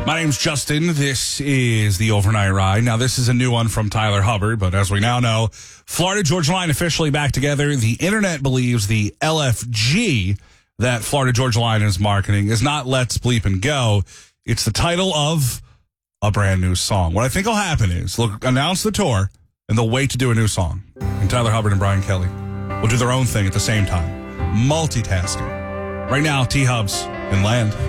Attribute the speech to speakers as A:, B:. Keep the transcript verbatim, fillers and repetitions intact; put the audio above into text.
A: My name's Justin. This is the Overnight Ride. Now, this is a new one from Tyler Hubbard, but as we now know, Florida Georgia Line officially back together. The internet believes the L F G that Florida Georgia Line is marketing is not Let's Bleep and Go. It's the title of a brand new song. What I think will happen is they'll announce the tour and they'll wait to do a new song. And Tyler Hubbard and Brian Kelly will do their own thing at the same time. Multitasking. Right now, T-Hubs in Land.